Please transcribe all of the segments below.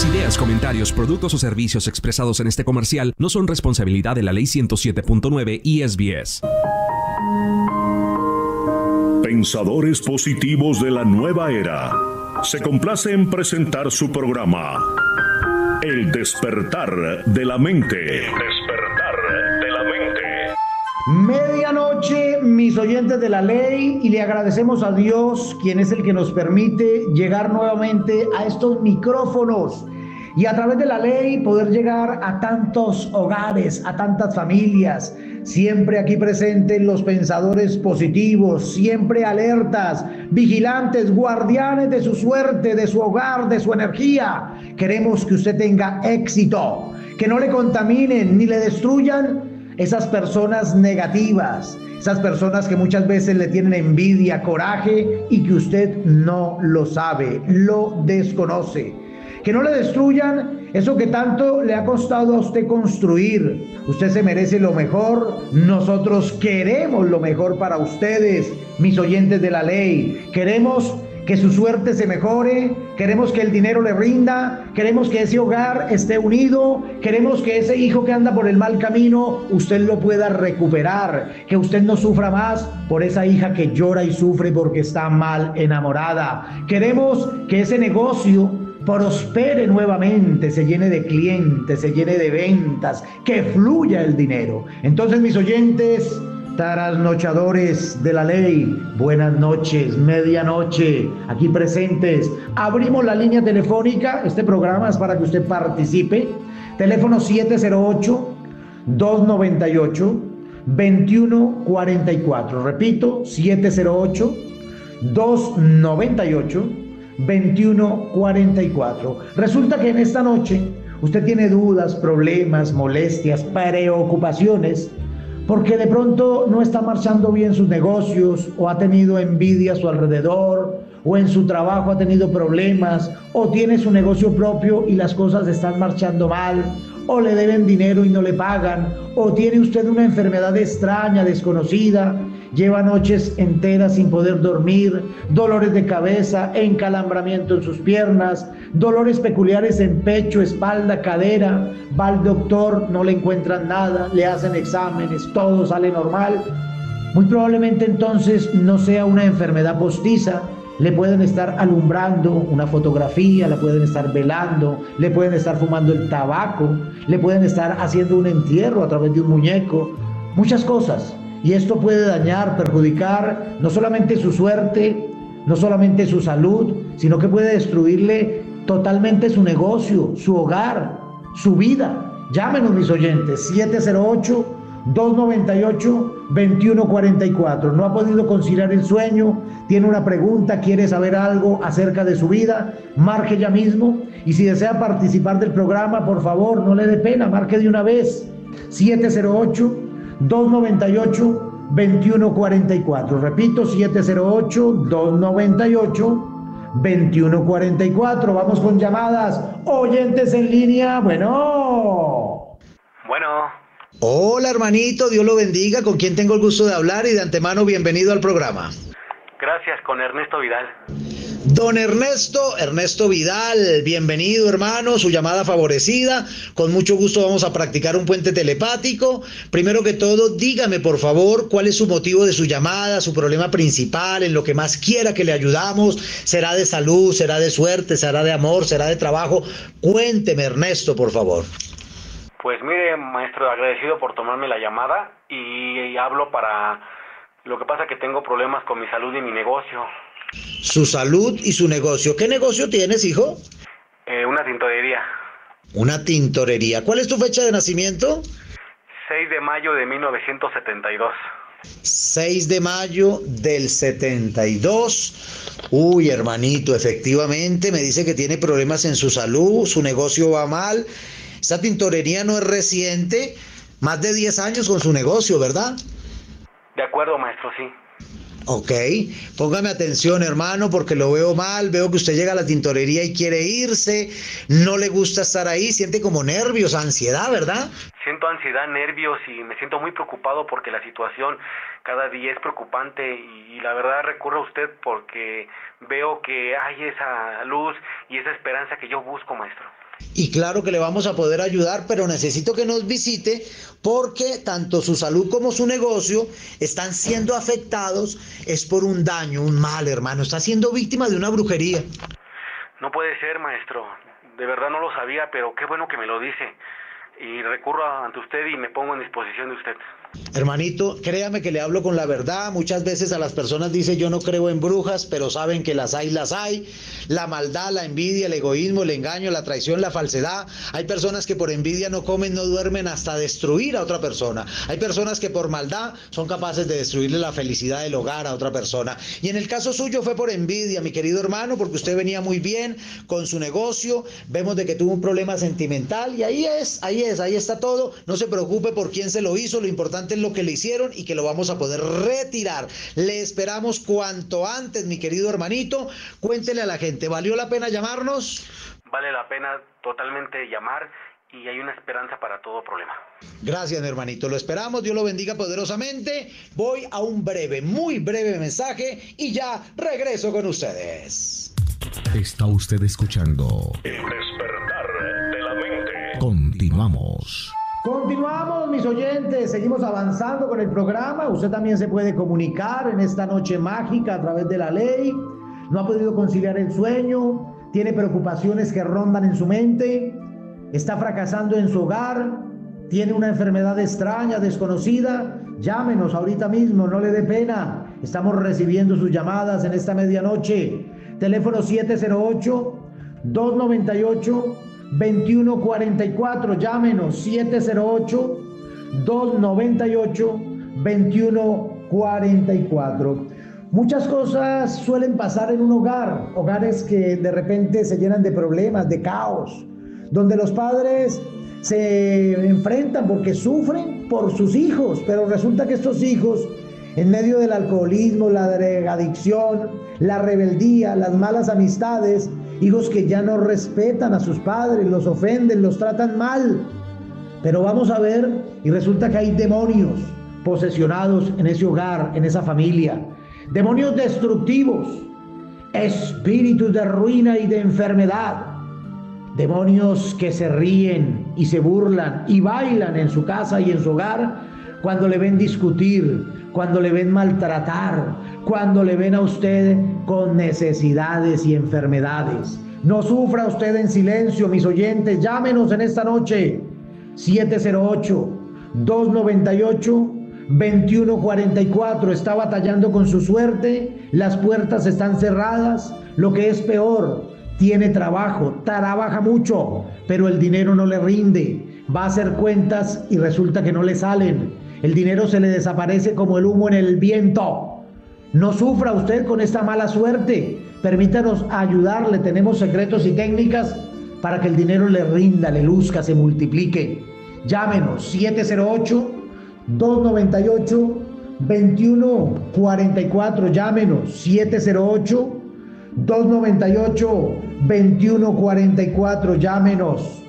Las ideas, comentarios, productos o servicios expresados en este comercial no son responsabilidad de la Ley 107.9 y SBS. Pensadores positivos de la nueva era. Se complace en presentar su programa El despertar de la mente. El despertar de la mente. Medianoche, mis oyentes de la ley, y le agradecemos a Dios, quien es el que nos permite llegar nuevamente a estos micrófonos y a través de la ley poder llegar a tantos hogares, a tantas familias. Siempre aquí presentes los pensadores positivos, siempre alertas, vigilantes, guardianes de su suerte, de su hogar, de su energía. Queremos que usted tenga éxito, que no le contaminen ni le destruyan esas personas negativas, esas personas que muchas veces le tienen envidia, coraje y que usted no lo sabe, lo desconoce. Que no le destruyan eso que tanto le ha costado a usted construir. Usted se merece lo mejor. Nosotros queremos lo mejor para ustedes, mis oyentes de la ley. Queremos que su suerte se mejore, queremos que el dinero le rinda, queremos que ese hogar esté unido, queremos que ese hijo que anda por el mal camino, usted lo pueda recuperar, que usted no sufra más por esa hija que llora y sufre porque está mal enamorada. Queremos que ese negocio prospere nuevamente, se llene de clientes, se llene de ventas, que fluya el dinero. Entonces, mis oyentes, trasnochadores de la ley, buenas noches, medianoche, aquí presentes. Abrimos la línea telefónica, este programa es para que usted participe. Teléfono 708-298-2144. Repito, 708-298-2144. Resulta que en esta noche usted tiene dudas, problemas, molestias, preocupaciones, porque de pronto no está marchando bien sus negocios, o ha tenido envidia a su alrededor, o en su trabajo ha tenido problemas, o tiene su negocio propio y las cosas están marchando mal, o le deben dinero y no le pagan, o tiene usted una enfermedad extraña, desconocida, lleva noches enteras sin poder dormir, dolores de cabeza, encalambramiento en sus piernas, dolores peculiares en pecho, espalda, cadera, va al doctor, no le encuentran nada, le hacen exámenes, todo sale normal. Muy probablemente entonces no sea una enfermedad postiza. Le pueden estar alumbrando una fotografía, la pueden estar velando, le pueden estar fumando el tabaco, le pueden estar haciendo un entierro a través de un muñeco, muchas cosas. Y esto puede dañar, perjudicar no solamente su suerte, no solamente su salud, sino que puede destruirle totalmente su negocio, su hogar, su vida. Llámenos, mis oyentes, 708-298-2144. No ha podido conciliar el sueño, tiene una pregunta, quiere saber algo acerca de su vida, marque ya mismo. Y si desea participar del programa, por favor, no le dé pena, marque de una vez. 708-298-2144. Repito, 708-298-2144. Vamos con llamadas. Oyentes en línea. Bueno. Hola, hermanito, Dios lo bendiga. ¿Con quién tengo el gusto de hablar? Y de antemano, bienvenido al programa. Gracias, con Ernesto Vidal. Don Ernesto Vidal, bienvenido, hermano, su llamada favorecida. Con mucho gusto vamos a practicar un puente telepático. Primero que todo, dígame, por favor, cuál es su motivo de su llamada, su problema principal, en lo que más quiera que le ayudamos. ¿Será de salud, será de suerte, será de amor, será de trabajo? Cuénteme, Ernesto, por favor. Pues mire, maestro, agradecido por tomarme la llamada y hablo para... Lo que pasa que tengo problemas con mi salud y mi negocio. Su salud y su negocio. ¿Qué negocio tienes, hijo? Una tintorería. Una tintorería. ¿Cuál es tu fecha de nacimiento? 6 de mayo de 1972. 6 de mayo del 72. Uy, hermanito, efectivamente me dice que tiene problemas en su salud, su negocio va mal. Esta tintorería no es reciente, más de 10 años con su negocio, ¿verdad? De acuerdo, maestro, sí. Ok, póngame atención, hermano, porque lo veo mal. Veo que usted llega a la tintorería y quiere irse, no le gusta estar ahí, siente como nervios, ansiedad, ¿verdad? Siento ansiedad, nervios y me siento muy preocupado porque la situación cada día es preocupante y la verdad recurro a usted porque veo que hay esa luz y esa esperanza que yo busco, maestro. Y claro que le vamos a poder ayudar, pero necesito que nos visite porque tanto su salud como su negocio están siendo afectados, es por un daño, un mal, hermano. Está siendo víctima de una brujería. No puede ser, maestro. De verdad no lo sabía, pero qué bueno que me lo dice. Y recurro ante usted y me pongo en disposición de usted. Hermanito, créame que le hablo con la verdad. Muchas veces a las personas dice yo no creo en brujas, pero saben que las hay, las hay. La maldad, la envidia, el egoísmo, el engaño, la traición, la falsedad. Hay personas que por envidia no comen, no duermen hasta destruir a otra persona. Hay personas que por maldad son capaces de destruirle la felicidad del hogar a otra persona. Y en el caso suyo fue por envidia, mi querido hermano, porque usted venía muy bien con su negocio. Vemos de que tuvo un problema sentimental y ahí está todo. No se preocupe por quién se lo hizo, lo importante es lo que le hicieron y que lo vamos a poder retirar. Le esperamos cuanto antes, mi querido hermanito. Cuéntele a la gente, ¿valió la pena llamarnos? Vale la pena totalmente llamar y hay una esperanza para todo problema. Gracias, mi hermanito. Lo esperamos. Dios lo bendiga poderosamente. Voy a un breve, muy breve mensaje y ya regreso con ustedes. Está usted escuchando El despertar de la mente. Continuamos. Continuamos, mis oyentes, seguimos avanzando con el programa. Usted también se puede comunicar en esta noche mágica a través de la ley. No ha podido conciliar el sueño, tiene preocupaciones que rondan en su mente, está fracasando en su hogar, tiene una enfermedad extraña, desconocida. Llámenos ahorita mismo, no le dé pena. Estamos recibiendo sus llamadas en esta medianoche. Teléfono 708-298-2144, llámenos 708-298-2144. Muchas cosas suelen pasar en un hogar, hogares que de repente se llenan de problemas, de caos, donde los padres se enfrentan porque sufren por sus hijos, pero resulta que estos hijos, en medio del alcoholismo, la drogadicción, la rebeldía, las malas amistades, hijos que ya no respetan a sus padres, los ofenden, los tratan mal. Pero vamos a ver, y resulta que hay demonios posesionados en ese hogar, en esa familia. Demonios destructivos, espíritus de ruina y de enfermedad. Demonios que se ríen y se burlan y bailan en su casa y en su hogar cuando le ven discutir, cuando le ven maltratar, cuando le ven a usted con necesidades y enfermedades. No sufra usted en silencio, mis oyentes. Llámenos en esta noche 708-298-2144. Está batallando con su suerte, las puertas están cerradas. Lo que es peor, tiene trabajo, trabaja mucho, pero el dinero no le rinde. Va a hacer cuentas y resulta que no le salen. El dinero se le desaparece como el humo en el viento. No sufra usted con esta mala suerte. Permítanos ayudarle. Tenemos secretos y técnicas para que el dinero le rinda, le luzca, se multiplique. Llámenos 708-298-2144. Llámenos 708-298-2144. Llámenos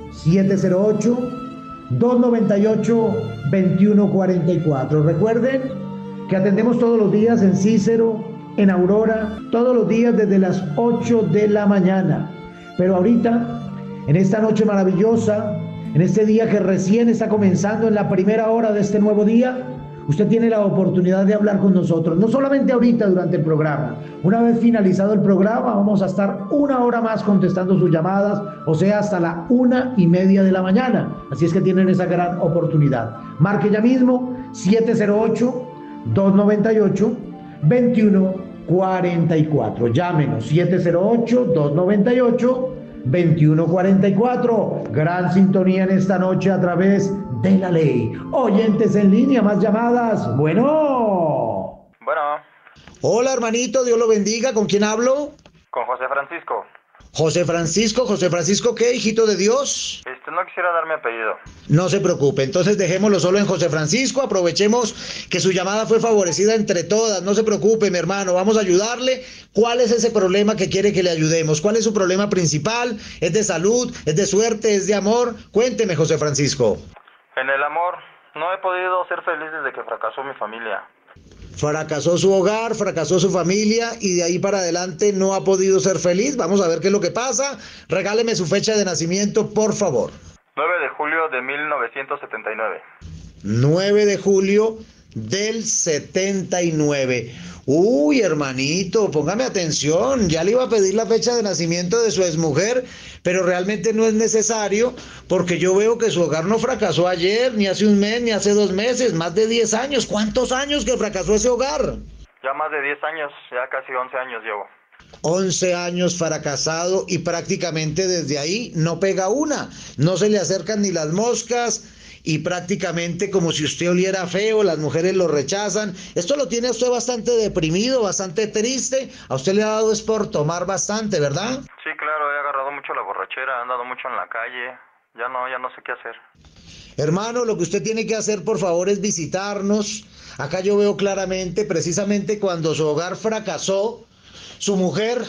708-298-2144. Recuerden que atendemos todos los días en Cícero, en Aurora, todos los días desde las 8 de la mañana. Pero ahorita, en esta noche maravillosa, en este día que recién está comenzando, en la primera hora de este nuevo día, usted tiene la oportunidad de hablar con nosotros. No solamente ahorita durante el programa. Una vez finalizado el programa, vamos a estar una hora más contestando sus llamadas, o sea, hasta la 1:30 de la mañana. Así es que tienen esa gran oportunidad. Marque ya mismo 708-298-2144. Llámenos 708-298-2144. Gran sintonía en esta noche a través de la ley. Oyentes en línea, más llamadas. Bueno. Hola, hermanito, Dios lo bendiga. ¿Con quién hablo? Con José Francisco. José Francisco, ¿qué, hijito de Dios? No quisiera dar mi apellido. No se preocupe, entonces dejémoslo solo en José Francisco. Aprovechemos que su llamada fue favorecida entre todas. No se preocupe, mi hermano, vamos a ayudarle. ¿Cuál es ese problema que quiere que le ayudemos? ¿Cuál es su problema principal? ¿Es de salud? ¿Es de suerte? ¿Es de amor? Cuénteme, José Francisco. En el amor, no he podido ser feliz desde que fracasó mi familia. fracasó su hogar, fracasó su familia y de ahí para adelante no ha podido ser feliz. Vamos a ver qué es lo que pasa. Regáleme su fecha de nacimiento, por favor. 9 de julio de 1979. 9 de julio del 79. Uy, hermanito, póngame atención. Ya le iba a pedir la fecha de nacimiento de su exmujer, pero realmente no es necesario porque yo veo que su hogar no fracasó ayer, ni hace un mes, ni hace 2 meses, más de 10 años. ¿Cuántos años que fracasó ese hogar? Ya más de 10 años, ya casi 11 años llevo. 11 años fracasado y prácticamente desde ahí no pega una. No se le acercan ni las moscas. Y prácticamente como si usted oliera feo, las mujeres lo rechazan. Esto lo tiene a usted bastante deprimido, bastante triste. A usted le ha dado es por tomar bastante, ¿verdad? Sí, claro, he agarrado mucho la borrachera, he andado mucho en la calle. Ya no sé qué hacer. Hermano, lo que usted tiene que hacer, por favor, es visitarnos. Acá yo veo claramente, precisamente cuando su hogar fracasó, su mujer,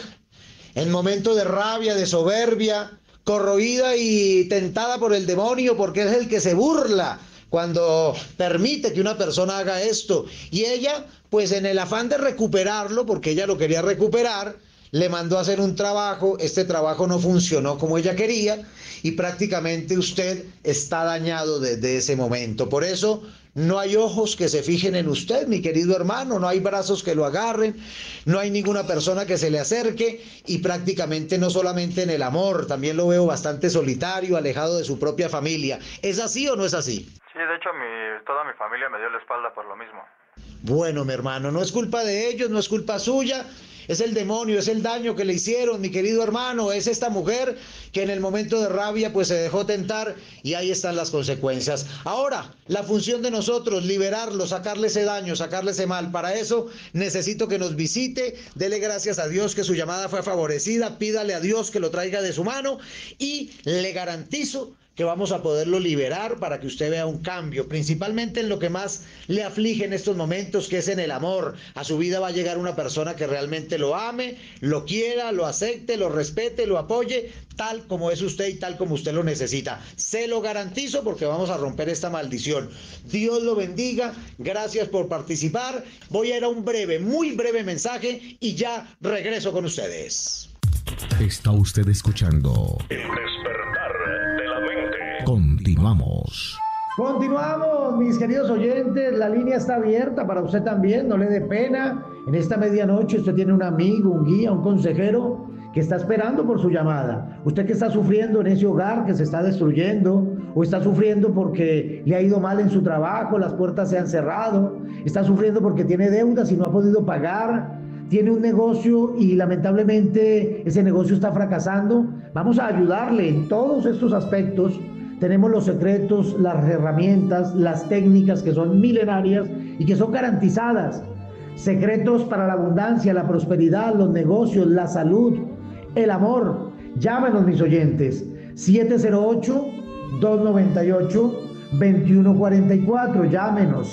en momento de rabia, de soberbia, corroída y tentada por el demonio, porque es el que se burla cuando permite que una persona haga esto. Y ella, pues en el afán de recuperarlo, porque ella lo quería recuperar, le mandó a hacer un trabajo. Este trabajo no funcionó como ella quería y prácticamente usted está dañado desde ese momento. Por eso no hay ojos que se fijen en usted, mi querido hermano, no hay brazos que lo agarren, no hay ninguna persona que se le acerque y prácticamente no solamente en el amor, también lo veo bastante solitario, alejado de su propia familia. ¿Es así o no es así? Sí, de hecho toda mi familia me dio la espalda por lo mismo. Bueno, mi hermano, no es culpa de ellos, no es culpa suya, es el demonio, es el daño que le hicieron, mi querido hermano, es esta mujer que en el momento de rabia pues se dejó tentar y ahí están las consecuencias. Ahora, la función de nosotros, liberarlo, sacarle ese daño, sacarle ese mal. Para eso necesito que nos visite, dele gracias a Dios que su llamada fue favorecida, pídale a Dios que lo traiga de su mano y le garantizo que vamos a poderlo liberar para que usted vea un cambio, principalmente en lo que más le aflige en estos momentos, que es en el amor. A su vida va a llegar una persona que realmente lo ame, lo quiera, lo acepte, lo respete, lo apoye, tal como es usted y tal como usted lo necesita. Se lo garantizo porque vamos a romper esta maldición. Dios lo bendiga, gracias por participar. Voy a ir a un breve, muy breve mensaje y ya regreso con ustedes. Está usted escuchando El despertar de la mente. Continuamos. Continuamos, mis queridos oyentes, la línea está abierta para usted también, no le dé pena. En esta medianoche usted tiene un amigo, un guía, un consejero que está esperando por su llamada. Usted que está sufriendo en ese hogar que se está destruyendo, o está sufriendo porque le ha ido mal en su trabajo, las puertas se han cerrado, está sufriendo porque tiene deudas y no ha podido pagar, tiene un negocio y lamentablemente ese negocio está fracasando. Vamos a ayudarle en todos estos aspectos. Tenemos los secretos, las herramientas, las técnicas que son milenarias y que son garantizadas. Secretos para la abundancia, la prosperidad, los negocios, la salud, el amor. Llámenos, mis oyentes, 708-298-2144. Llámenos,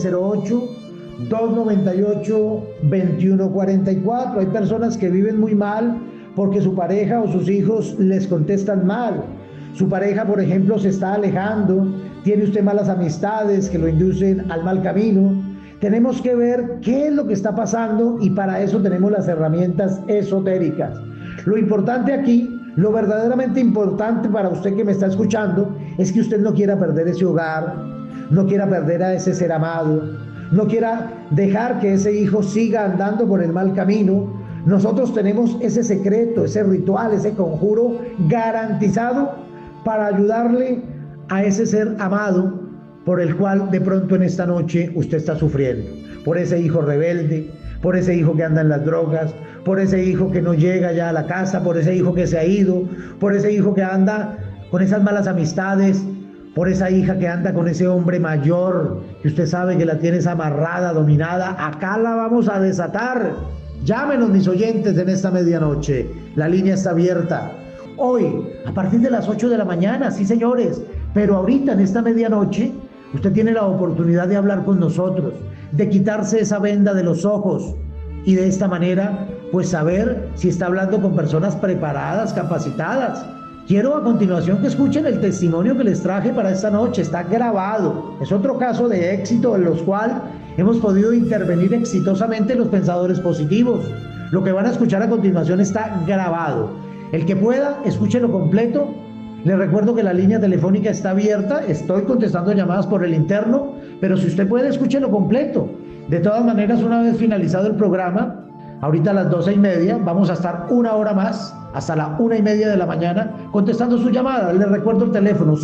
708-298-2144. Hay personas que viven muy mal porque su pareja o sus hijos les contestan mal. Su pareja, por ejemplo, se está alejando, tiene usted malas amistades que lo inducen al mal camino. Tenemos que ver qué es lo que está pasando y para eso tenemos las herramientas esotéricas. Lo importante aquí, lo verdaderamente importante para usted que me está escuchando, es que usted no quiera perder ese hogar, no quiera perder a ese ser amado, no quiera dejar que ese hijo siga andando por el mal camino. Nosotros tenemos ese secreto, ese ritual, ese conjuro garantizado para ayudarle a ese ser amado por el cual de pronto en esta noche usted está sufriendo, por ese hijo rebelde, por ese hijo que anda en las drogas, por ese hijo que no llega ya a la casa, por ese hijo que se ha ido, por ese hijo que anda con esas malas amistades, por esa hija que anda con ese hombre mayor que usted sabe que la tienes amarrada, dominada. Acá la vamos a desatar. Llámenos, mis oyentes, en esta medianoche, la línea está abierta. Hoy, a partir de las 8 de la mañana, sí señores, pero ahorita en esta medianoche, usted tiene la oportunidad de hablar con nosotros, de quitarse esa venda de los ojos y de esta manera, pues saber si está hablando con personas preparadas, capacitadas. Quiero a continuación que escuchen el testimonio que les traje para esta noche. Está grabado. Es otro caso de éxito en los cuales hemos podido intervenir exitosamente los pensadores positivos. Lo que van a escuchar a continuación está grabado. El que pueda, escúchelo completo. Les recuerdo que la línea telefónica está abierta. Estoy contestando llamadas por el interno, pero si usted puede, escúchelo completo. De todas maneras, una vez finalizado el programa, ahorita a las 12:30, vamos a estar una hora más, hasta la 1:30 de la mañana, contestando sus llamadas. Les recuerdo el teléfono,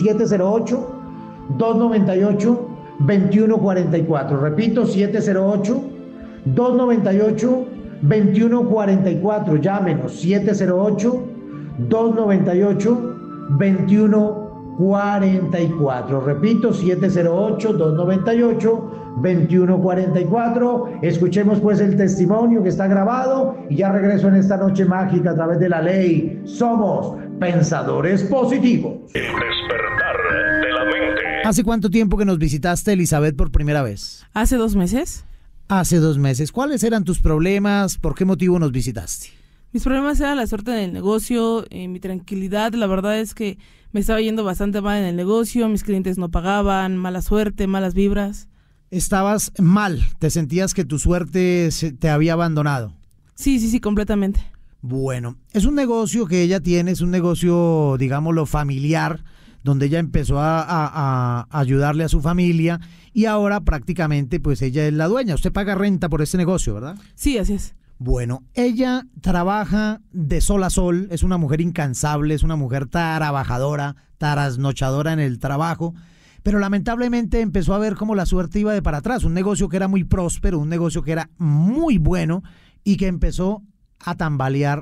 708-298-2144. Repito, 708-298-2144. Llámenos, 708-298-2144. Repito, 708-298-2144. Escuchemos pues el testimonio que está grabado y ya regreso en esta noche mágica a través de la ley. Somos pensadores positivos. El despertar de la mente. ¿Hace cuánto tiempo que nos visitaste, Elizabeth, por primera vez? Hace 2 meses. Hace 2 meses. ¿Cuáles eran tus problemas? ¿Por qué motivo nos visitaste? Mis problemas eran la suerte del negocio, mi tranquilidad. La verdad es que me estaba yendo bastante mal en el negocio, mis clientes no pagaban, mala suerte, malas vibras. Estabas mal, te sentías que tu suerte te había abandonado. Sí, completamente. Bueno, es un negocio que ella tiene, es un negocio, digámoslo, familiar, donde ella empezó a ayudarle a su familia y ahora prácticamente pues ella es la dueña. Usted paga renta por este negocio, ¿verdad? Sí, así es. Bueno, ella trabaja de sol a sol, es una mujer incansable, es una mujer trabajadora, trasnochadora en el trabajo, pero lamentablemente empezó a ver cómo la suerte iba de para atrás, un negocio que era muy próspero, un negocio que era muy bueno y que empezó a tambalear,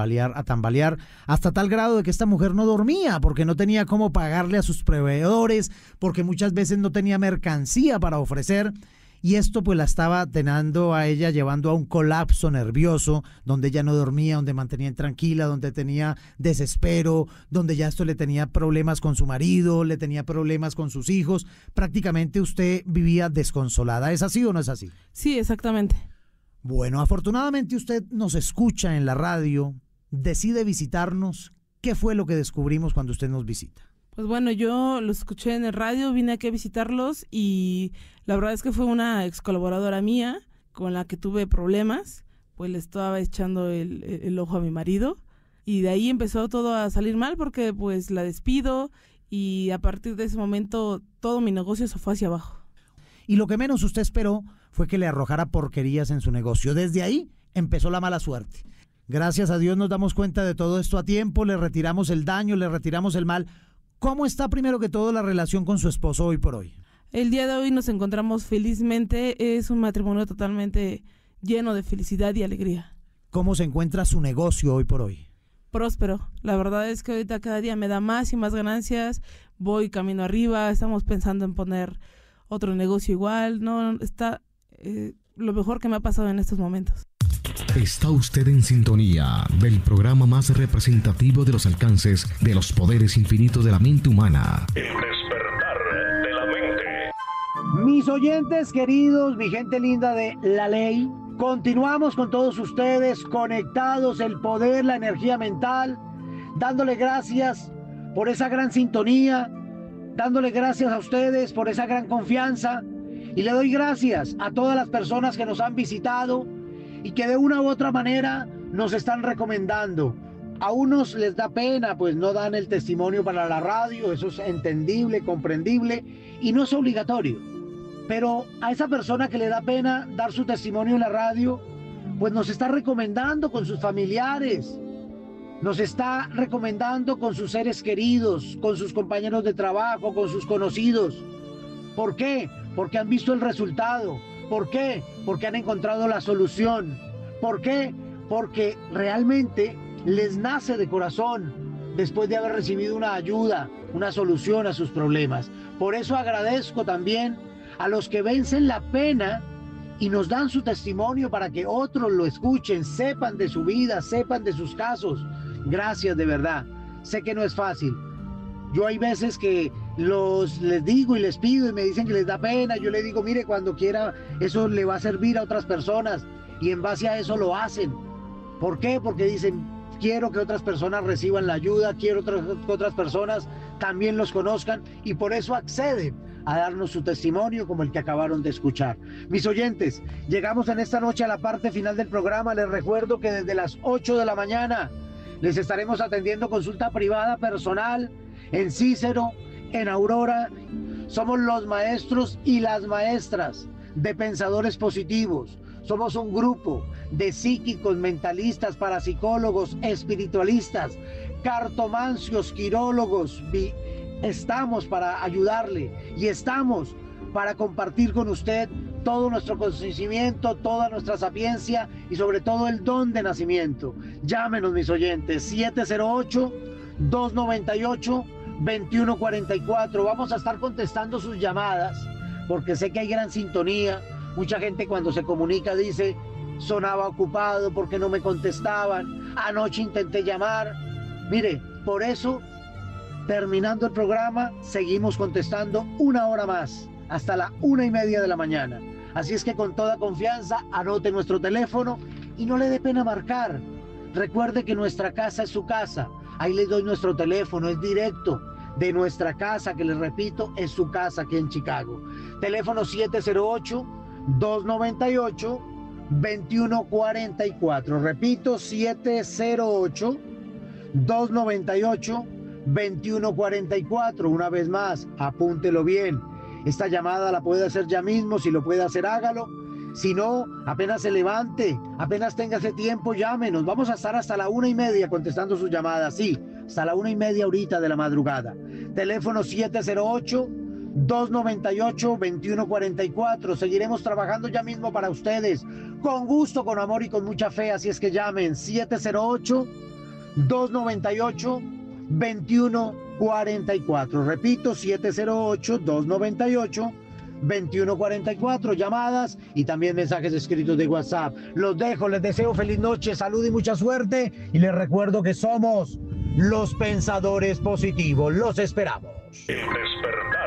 hasta tal grado de que esta mujer no dormía porque no tenía cómo pagarle a sus proveedores, porque muchas veces no tenía mercancía para ofrecer. Y esto pues la estaba teniendo a ella llevando a un colapso nervioso, donde ella no dormía, donde mantenía intranquila, donde tenía desespero, donde ya esto le tenía problemas con su marido, le tenía problemas con sus hijos. Prácticamente usted vivía desconsolada. ¿Es así o no es así? Sí, exactamente. Bueno, afortunadamente usted nos escucha en la radio, decide visitarnos. ¿Qué fue lo que descubrimos cuando usted nos visita? Pues bueno, yo los escuché en el radio, vine aquí a visitarlos y la verdad es que fue una ex colaboradora mía con la que tuve problemas, pues le estaba echando el ojo a mi marido y de ahí empezó todo a salir mal porque pues la despido y a partir de ese momento todo mi negocio se fue hacia abajo. Y lo que menos usted esperó fue que le arrojara porquerías en su negocio. Desde ahí empezó la mala suerte. Gracias a Dios nos damos cuenta de todo esto a tiempo, le retiramos el daño, le retiramos el mal. ¿Cómo está primero que todo la relación con su esposo hoy por hoy? El día de hoy nos encontramos felizmente, es un matrimonio totalmente lleno de felicidad y alegría. ¿Cómo se encuentra su negocio hoy por hoy? Próspero, la verdad es que ahorita cada día me da más y más ganancias, voy camino arriba, estamos pensando en poner otro negocio igual, no está lo mejor que me ha pasado en estos momentos. Está usted en sintonía del programa más representativo de los alcances de los poderes infinitos de la mente humana. El despertar de la mente. Mis oyentes queridos, mi gente linda de la ley, continuamos con todos ustedes conectados, el poder, la energía mental, dándole gracias por esa gran sintonía, dándole gracias a ustedes por esa gran confianza y le doy gracias a todas las personas que nos han visitado y que de una u otra manera nos están recomendando. A unos les da pena, pues no dan el testimonio para la radio, eso es entendible, comprendible y no es obligatorio. Pero a esa persona que le da pena dar su testimonio en la radio, pues nos está recomendando con sus familiares, nos está recomendando con sus seres queridos, con sus compañeros de trabajo, con sus conocidos. ¿Por qué? Porque han visto el resultado. ¿Por qué? Porque han encontrado la solución. ¿Por qué? Porque realmente les nace de corazón después de haber recibido una ayuda, una solución a sus problemas. Por eso agradezco también a los que vencen la pena y nos dan su testimonio para que otros lo escuchen, sepan de su vida, sepan de sus casos. Gracias de verdad. Sé que no es fácil. Yo hay veces que les digo y les pido y me dicen que les da pena. Yo les digo, mire, cuando quiera eso le va a servir a otras personas y en base a eso lo hacen. ¿Por qué? Porque dicen, quiero que otras personas reciban la ayuda, quiero que otras personas también los conozcan y por eso acceden a darnos su testimonio como el que acabaron de escuchar. Mis oyentes, llegamos en esta noche a la parte final del programa. Les recuerdo que desde las 8 de la mañana les estaremos atendiendo consulta privada personal en Cícero, en Aurora. Somos los maestros y las maestras de Pensadores Positivos. Somos un grupo de psíquicos, mentalistas, parapsicólogos, espiritualistas, cartomancios, quirólogos. Estamos para ayudarle y estamos para compartir con usted todo nuestro conocimiento, toda nuestra sapiencia y sobre todo el don de nacimiento. Llámenos, mis oyentes, 708-298-2144. Vamos a estar contestando sus llamadas porque sé que hay gran sintonía. Mucha gente cuando se comunica dice, sonaba ocupado porque no me contestaban, anoche intenté llamar. Mire, por eso, terminando el programa, seguimos contestando una hora más, hasta la 1:30 de la mañana. Así es que con toda confianza, anote nuestro teléfono y no le dé pena marcar. Recuerde que nuestra casa es su casa. Ahí les doy nuestro teléfono, es directo de nuestra casa, que les repito, es su casa aquí en Chicago. Teléfono 708-298-2144. Repito, 708-298-2144. Una vez más, apúntelo bien. Esta llamada la puede hacer ya mismo. Si lo puede hacer, hágalo. Si no, apenas se levante, apenas tenga ese tiempo, llámenos. Vamos a estar hasta la 1:30 contestando sus llamadas. Sí, hasta la 1:30 ahorita de la madrugada. Teléfono 708-298-2144. Seguiremos trabajando ya mismo para ustedes, con gusto, con amor y con mucha fe. Así es que llamen 708-298-2144. Repito, 708-298-2144. Llamadas y también mensajes escritos de WhatsApp. Los dejo, les deseo feliz noche, salud y mucha suerte. Y les recuerdo que somos los Pensadores Positivos. Los esperamos. El despertar.